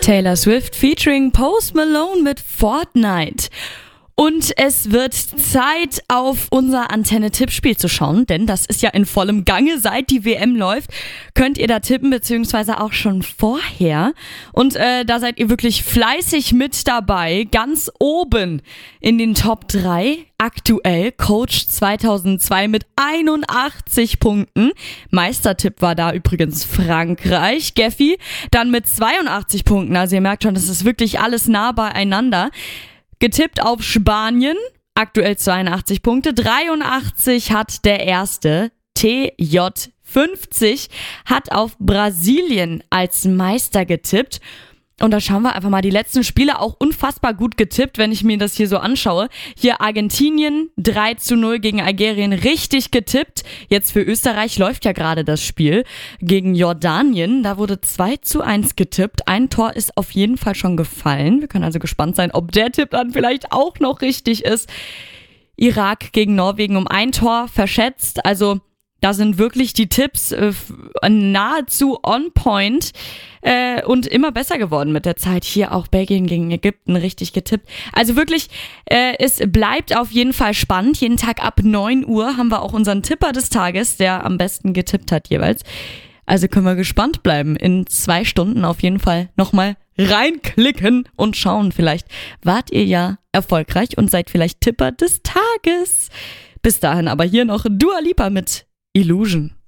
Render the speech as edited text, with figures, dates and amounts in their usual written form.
Taylor Swift featuring Post Malone mit Fortnite. Und es wird Zeit, auf unser Antenne-Tippspiel zu schauen, denn das ist ja in vollem Gange, seit die WM läuft. Könnt ihr da tippen, beziehungsweise auch schon vorher. Und da seid ihr wirklich fleißig mit dabei, ganz oben in den Top 3. Aktuell Coach 2002 mit 81 Punkten. Meistertipp war da übrigens Frankreich. Geffi dann mit 82 Punkten. Also ihr merkt schon, das ist wirklich alles nah beieinander. Getippt auf Spanien, aktuell 82 Punkte, 83 hat der erste, TJ50, hat auf Brasilien als Meister getippt. Und da schauen wir einfach mal, die letzten Spiele auch unfassbar gut getippt, wenn ich mir das hier so anschaue. Hier Argentinien 3-0 gegen Algerien, richtig getippt. Jetzt für Österreich läuft ja gerade das Spiel gegen Jordanien. Da wurde 2-1 getippt. Ein Tor ist auf jeden Fall schon gefallen. Wir können also gespannt sein, ob der Tipp dann vielleicht auch noch richtig ist. Irak gegen Norwegen um ein Tor verschätzt. Also da sind wirklich die Tipps nahezu on point und immer besser geworden mit der Zeit. Hier auch Belgien gegen Ägypten richtig getippt. Also wirklich, es bleibt auf jeden Fall spannend. Jeden Tag ab 9 Uhr haben wir auch unseren Tipper des Tages, der am besten getippt hat jeweils. Also können wir gespannt bleiben. In 2 Stunden auf jeden Fall nochmal reinklicken und schauen. Vielleicht wart ihr ja erfolgreich und seid vielleicht Tipper des Tages. Bis dahin aber hier noch Dua Lipa mit Illusion.